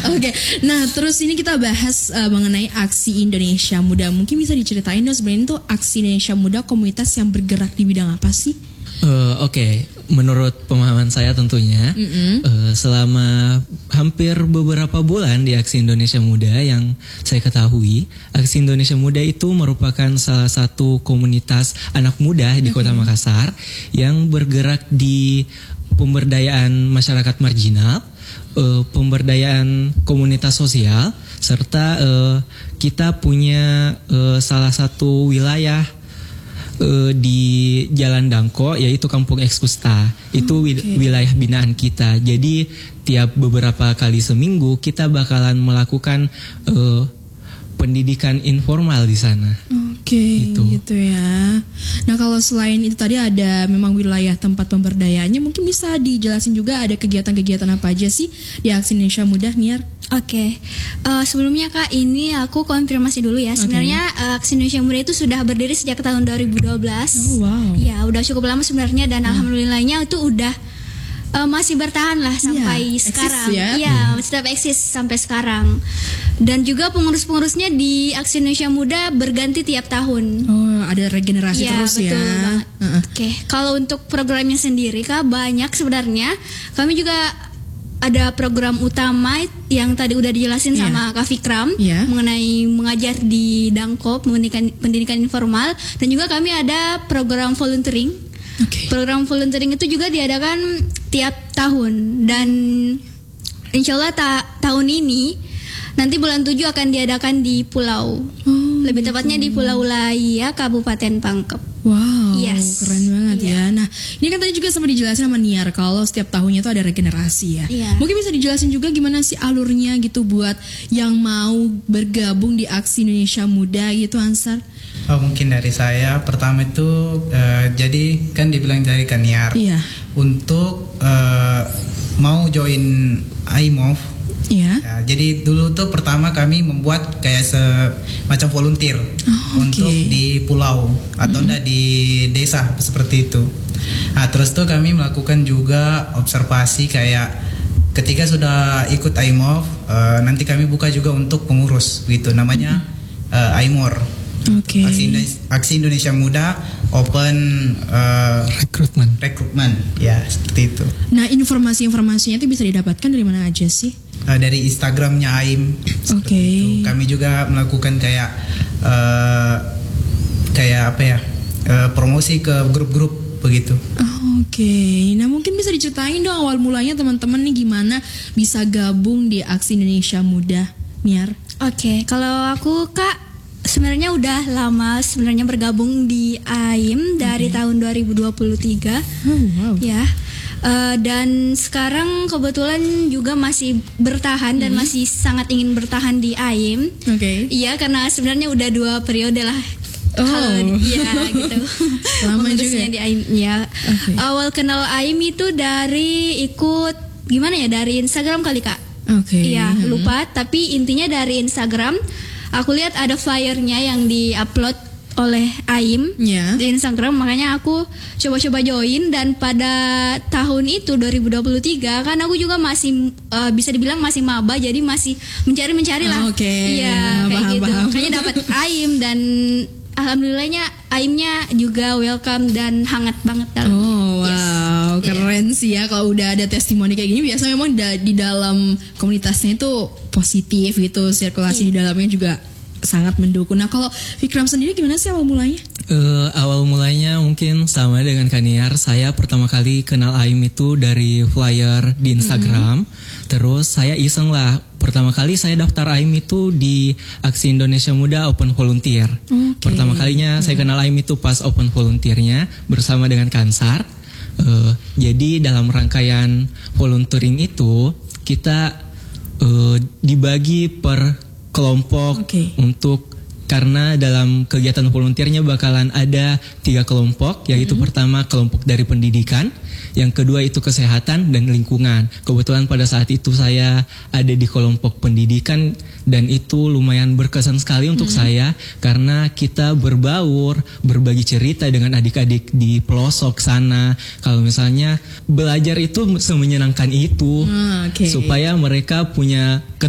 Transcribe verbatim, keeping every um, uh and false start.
Oke, okay. Nah terus ini kita bahas uh, mengenai Aksi Indonesia Muda. Mungkin bisa diceritain dong sebenarnya itu Aksi Indonesia Muda komunitas yang bergerak di bidang apa sih? Uh, Oke, okay. Menurut pemahaman saya tentunya mm-hmm. uh, selama hampir beberapa bulan di Aksi Indonesia Muda yang saya ketahui, Aksi Indonesia Muda itu merupakan salah satu komunitas anak muda di Kota mm-hmm. Makassar yang bergerak di pemberdayaan masyarakat marginal, uh, pemberdayaan komunitas sosial, serta uh, kita punya uh, salah satu wilayah Uh, di Jalan Dangko, yaitu Kampung Ekskusta. Itu okay. wilayah binaan kita. Jadi tiap beberapa kali seminggu kita bakalan melakukan uh, pendidikan informal di sana. Oke, okay, gitu. gitu ya. Nah kalau selain itu tadi ada memang wilayah tempat pemberdayaannya, mungkin bisa dijelasin juga ada kegiatan-kegiatan apa aja sih di Aksi Indonesia Muda, Niar? Oke, okay. uh, sebelumnya Kak, ini aku konfirmasi dulu ya. Sebenarnya okay. uh, Aksi Indonesia Muda itu sudah berdiri sejak tahun dua ribu dua belas. Oh wow. Ya, udah cukup lama sebenarnya dan hmm. alhamdulillahnya itu udah uh, masih bertahan lah sampai yeah, sekarang. Iya, ya, hmm. tetap eksis sampai sekarang. Dan juga pengurus-pengurusnya di Aksi Indonesia Muda berganti tiap tahun. Oh, ada regenerasi ya, terus betul ya. Banget. Uh-uh. Oke, okay. Kalau untuk programnya sendiri Kak, banyak sebenarnya. Kami juga ada program utama yang tadi udah dijelasin yeah. sama Kak Fikram yeah. mengenai mengajar di Dangkop, pendidikan, pendidikan informal, dan juga kami ada program volunteering. Okay. Program volunteering itu juga diadakan tiap tahun dan insya Allah ta- tahun ini nanti bulan tujuh akan diadakan di Pulau, oh, lebih tepatnya di Pulau Laya, Kabupaten Pangkep. Wow, yes. Keren banget yeah. ya. Nah, ini kan tadi juga sama dijelasin sama Niar kalau setiap tahunnya itu ada regenerasi ya. Yeah. Mungkin bisa dijelasin juga gimana sih alurnya gitu buat yang mau bergabung di Aksi Indonesia Muda gitu, Ansar? Oh, mungkin dari saya pertama itu uh, jadi kan dibilang dari kan Niar. Iya. Untuk uh, mau join I M O V. Iya. Ya, jadi dulu tuh pertama kami membuat kayak semacam volunteer oh, untuk okay. di pulau atau mm-hmm. di desa seperti itu. Nah, terus tuh kami melakukan juga observasi kayak ketika sudah ikut I M O V, uh, nanti kami buka juga untuk pengurus gitu, namanya uh, I M O R. Okay. Aksi, Aksi Indonesia Muda Open uh, Rekrutmen. Rekrutmen, ya seperti itu. Nah, informasi-informasinya itu bisa didapatkan dari mana aja sih? Uh, dari Instagramnya A I M. Oke. Okay. Kami juga melakukan kayak uh, kayak apa ya uh, promosi ke grup-grup begitu. Oh, Oke, okay. Nah mungkin bisa diceritain dong awal mulanya teman-teman nih gimana bisa gabung di Aksi Indonesia Muda, Niar? Oke, okay. Kalau aku Kak sebenarnya udah lama sebenarnya bergabung di A I M dari okay. tahun dua ribu dua puluh tiga. Oh, wow. Ya. Uh, dan sekarang kebetulan juga masih bertahan mm-hmm. dan masih sangat ingin bertahan di A I M. Oke. Okay. Iya, karena sebenarnya udah dua periode lah. Oh, iya gitu. Lama juga di A I M. Ya. Okay. Awal kenal A I M itu dari ikut gimana ya, dari Instagram kali Kak. Oke. Okay. Iya, hmm. lupa. Tapi intinya dari Instagram. Aku lihat ada flyernya yang diupload oleh A I M yeah. di Instagram, makanya aku coba-coba join. Dan pada tahun itu dua ribu dua puluh tiga kan aku juga masih uh, bisa dibilang masih maba, jadi masih mencari-mencari lah. Oh, Oke. Okay. Iya, kayak baham, gitu. baham. Makanya dapat A I M dan alhamdulillahnya A I M-nya juga welcome dan hangat banget dalam. Oh wow, yes. Keren yeah. sih ya kalau udah ada testimoni kayak gini. Biasanya memang da- di dalam komunitasnya itu positif gitu, sirkulasi yeah. di dalamnya juga sangat mendukung. Nah kalau Fikram sendiri gimana sih awal mulanya? Uh, awal mulanya mungkin sama dengan Kaniar. Saya pertama kali kenal A I M itu dari flyer di Instagram. Mm-hmm. Terus saya iseng lah. Pertama kali saya daftar A I M itu di Aksi Indonesia Muda Open Volunteer. Okay. Pertama kalinya mm-hmm. saya kenal A I M itu pas Open Volunteernya bersama dengan Kansar. Uh, jadi dalam rangkaian volunteering itu kita uh, dibagi per kelompok okay. untuk karena dalam kegiatan volunteernya bakalan ada tiga kelompok, yaitu mm-hmm. pertama kelompok dari pendidikan, yang kedua itu kesehatan dan lingkungan. Kebetulan pada saat itu saya ada di kelompok pendidikan dan itu lumayan berkesan sekali untuk mm-hmm. saya karena kita berbaur, berbagi cerita dengan adik-adik di pelosok sana. Kalau misalnya belajar itu semenyenangkan itu, mm, okay. supaya mereka punya